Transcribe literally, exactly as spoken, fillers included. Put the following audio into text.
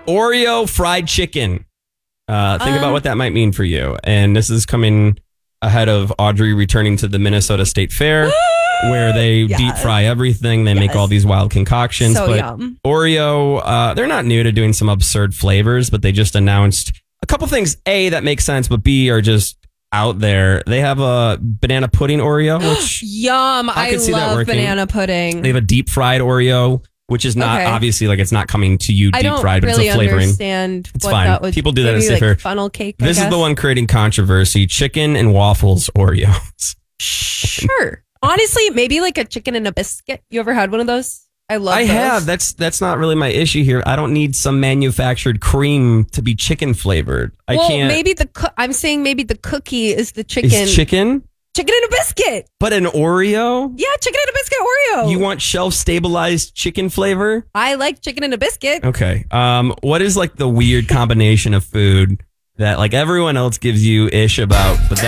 Oreo fried chicken. Uh, think Um, about what that might mean for you. And this is coming ahead of Audrey returning to the Minnesota State Fair, where they Yes. deep fry everything. They make Yes. all these wild concoctions. So but yum. Oreo, uh, they're not new to doing some absurd flavors, but they just announced a couple things, A, that make sense, but B, are just out there. They have a banana pudding Oreo, which Yum. I, can see that love working. banana pudding. they have a deep fried Oreo, which is not Okay. obviously like it's not coming to you I deep don't fried, but really it's a flavoring. understand It's what fine. that would People do that maybe at like State Fair. funnel cake. I This is guess. the one creating controversy: chicken and waffles Oreos. Sure. Honestly, maybe like a chicken and a biscuit. You ever had one of those? I love I those. have. That's that's not really my issue here. I don't need some manufactured cream to be chicken flavored. I well, can't. maybe the coo- I'm saying maybe the cookie is the chicken. Is chicken, Chicken and a biscuit. but an Oreo. Yeah, chicken and a biscuit Oreo. You want shelf stabilized chicken flavor? I like chicken and a biscuit. Okay. Um, what is like the weird combination of food that like everyone else gives you ish about, but that